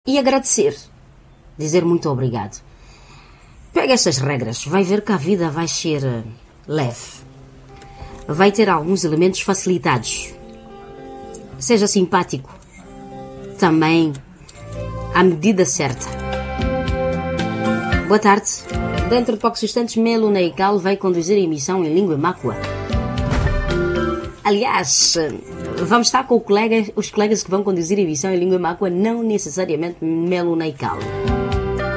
e agradecer. Dizer muito obrigado. Pega estas regras, vai ver que a vida vai ser leve. Vai ter alguns elementos facilitados. Seja simpático. Também à medida certa. Boa tarde. Dentro de poucos instantes, Melo Neical vai conduzir a emissão em língua mácua. Aliás, vamos estar com os colegas que vão conduzir a emissão em língua mácua, não necessariamente Melo Neical.